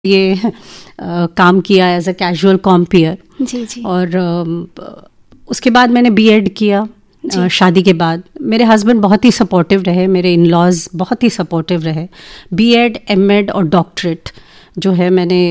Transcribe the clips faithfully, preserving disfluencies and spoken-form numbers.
ये आ, काम किया एज अ कैजुअल कॉम्पियर जी जी और आ, उसके बाद मैंने बीएड किया आ, शादी के बाद। मेरे हस्बैंड बहुत ही सपोर्टिव रहे, मेरे इन लॉज बहुत ही सपोर्टिव रहे। बीएड, एमएड और डॉक्टरेट जो है मैंने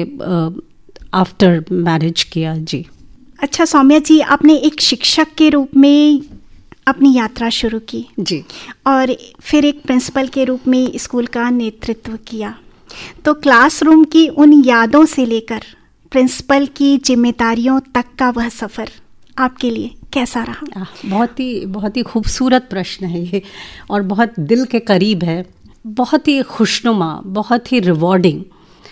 आफ्टर मैरिज किया। जी। अच्छा सौम्या जी, आपने एक शिक्षक के रूप में अपनी यात्रा शुरू की जी और फिर एक प्रिंसिपल के रूप में स्कूल का नेतृत्व किया। तो क्लासरूम की उन यादों से लेकर प्रिंसिपल की जिम्मेदारियों तक का वह सफ़र आपके लिए कैसा रहा? बहुत ही बहुत ही खूबसूरत प्रश्न है ये और बहुत दिल के करीब है। बहुत ही खुशनुमा, बहुत ही रिवॉर्डिंग।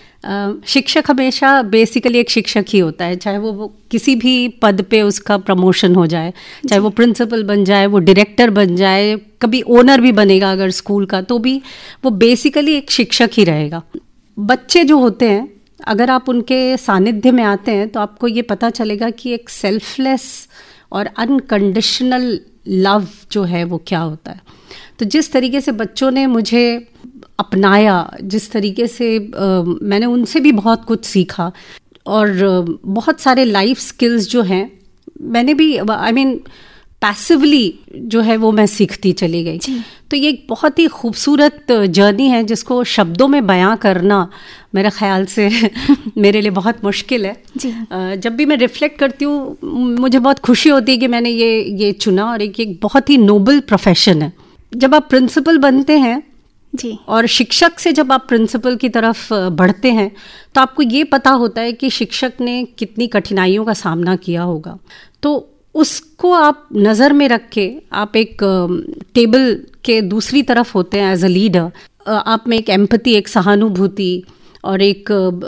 शिक्षक हमेशा बेसिकली एक शिक्षक ही होता है, चाहे वो, वो किसी भी पद पे उसका प्रमोशन हो जाए, चाहे वो प्रिंसिपल बन जाए, वो डायरेक्टर बन जाए, कभी ओनर भी बनेगा अगर स्कूल का, तो भी वो बेसिकली एक शिक्षक ही रहेगा। बच्चे जो होते हैं, अगर आप उनके सानिध्य में आते हैं तो आपको ये पता चलेगा कि एक सेल्फलेस और अनकंडीशनल लव जो है वो क्या होता है। तो जिस तरीके से बच्चों ने मुझे अपनाया, जिस तरीके से आ, मैंने उनसे भी बहुत कुछ सीखा और आ, बहुत सारे लाइफ स्किल्स जो हैं मैंने भी आई मीन पैसिवली जो है वो मैं सीखती चली गई। तो ये एक बहुत ही खूबसूरत जर्नी है जिसको शब्दों में बयां करना मेरे ख्याल से मेरे लिए बहुत मुश्किल है। जी। जब भी मैं रिफ्लेक्ट करती हूँ मुझे बहुत खुशी होती है कि मैंने ये ये चुना और एक, एक बहुत ही नोबल प्रोफेशन है। जब आप प्रिंसिपल बनते हैं जी और शिक्षक से जब आप प्रिंसिपल की तरफ बढ़ते हैं तो आपको ये पता होता है कि शिक्षक ने कितनी कठिनाइयों का सामना किया होगा। तो उसको आप नज़र में रख के आप एक टेबल के दूसरी तरफ होते हैं एज अ लीडर। आप में एक एम्पैथी, एक सहानुभूति और एक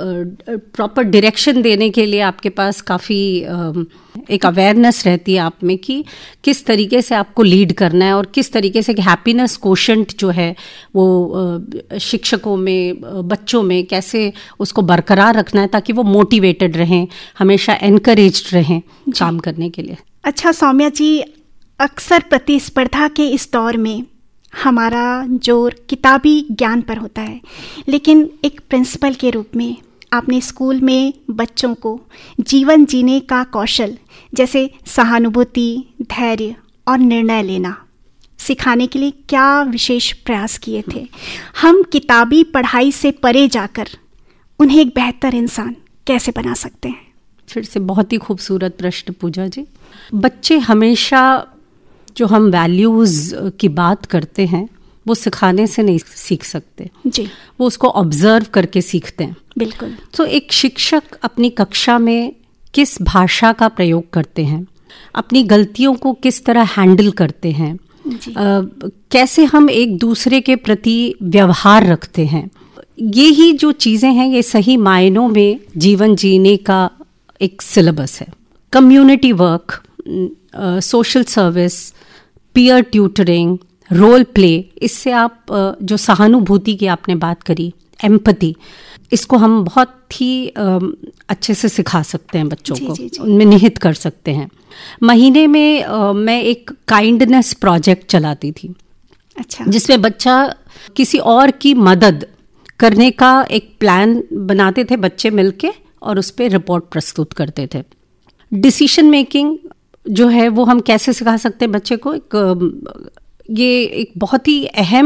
प्रॉपर डायरेक्शन देने के लिए आपके पास काफ़ी एक अवेयरनेस रहती है आप में कि किस तरीके से आपको लीड करना है और किस तरीके से हैप्पीनेस कोशेंट जो है वो शिक्षकों में, बच्चों में कैसे उसको बरकरार रखना है ताकि वो मोटिवेटेड रहें, हमेशा एनकरेज्ड रहें काम करने के लिए। अच्छा सौम्या जी, अक्सर प्रतिस्पर्धा के इस दौर में हमारा जोर किताबी ज्ञान पर होता है, लेकिन एक प्रिंसिपल के रूप में आपने स्कूल में बच्चों को जीवन जीने का कौशल जैसे सहानुभूति, धैर्य और निर्णय लेना सिखाने के लिए क्या विशेष प्रयास किए थे? हम किताबी पढ़ाई से परे जाकर उन्हें एक बेहतर इंसान कैसे बना सकते हैं? फिर से बहुत ही खूबसूरत प्रश्न पूजा जी। बच्चे हमेशा जो हम वैल्यूज़ की बात करते हैं वो सिखाने से नहीं सीख सकते जी, वो उसको ऑब्जर्व करके सीखते हैं। बिल्कुल। तो एक शिक्षक अपनी कक्षा में किस भाषा का प्रयोग करते हैं, अपनी गलतियों को किस तरह हैंडल करते हैं, आ, कैसे हम एक दूसरे के प्रति व्यवहार रखते हैं, ये ही जो चीज़ें हैं ये सही मायनों में जीवन जीने का एक सिलेबस है। Community work, social service, peer tutoring, role play, इससे आप uh, जो सहानुभूति की आपने बात करी, एम्पैथी, इसको हम बहुत ही uh, अच्छे से सिखा सकते हैं बच्चों जी, को, जी, जी. उनमें निहित कर सकते हैं। महीने में uh, मैं एक काइंडनेस प्रोजेक्ट चलाती थी। अच्छा। जिसमें बच्चा किसी और की मदद करने का एक प्लान बनाते थे बच्चे मिलके और उस पर रिपोर्ट प्रस्तुत करते थे। डिसीजन मेकिंग जो है वो हम कैसे सिखा सकते हैं बच्चे को, एक ये एक बहुत ही अहम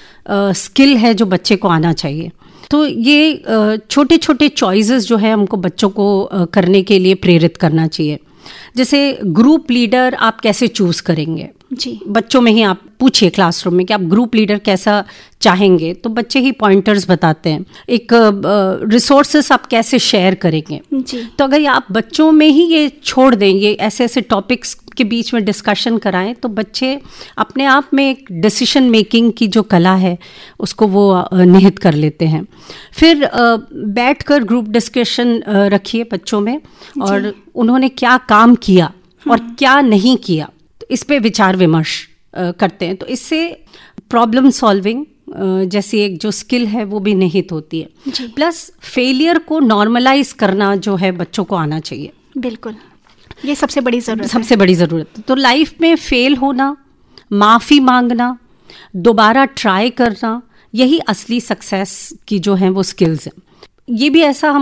स्किल है जो बच्चे को आना चाहिए। तो ये छोटे छोटे चॉइसेस जो है हमको बच्चों को करने के लिए प्रेरित करना चाहिए। जैसे ग्रुप लीडर आप कैसे चूज करेंगे जी, बच्चों में ही आप पूछिए क्लासरूम में कि आप ग्रुप लीडर कैसा चाहेंगे, तो बच्चे ही पॉइंटर्स बताते हैं। एक रिसोर्सेस uh, आप कैसे शेयर करेंगे जी। तो अगर आप बच्चों में ही ये छोड़ दें, ये ऐसे ऐसे टॉपिक्स के बीच में डिस्कशन कराएं, तो बच्चे अपने आप में एक डिसीजन मेकिंग की जो कला है उसको वो uh, निहित कर लेते हैं। फिर uh, बैठ कर ग्रुप डिस्कशन uh, रखिए बच्चों में और उन्होंने क्या काम किया और क्या नहीं किया, तो इस पे विचार विमर्श uh, करते हैं। तो इससे प्रॉब्लम सॉल्विंग जैसी एक जो स्किल है वो भी निहित होती है। प्लस फेलियर को नॉर्मलाइज करना जो है बच्चों को आना चाहिए। बिल्कुल, ये सबसे बड़ी ज़रूरत सबसे बड़ी ज़रूरत। तो लाइफ में फेल होना, माफ़ी मांगना, दोबारा ट्राई करना, यही असली सक्सेस की जो है वो स्किल्स हैं। ये भी ऐसा हम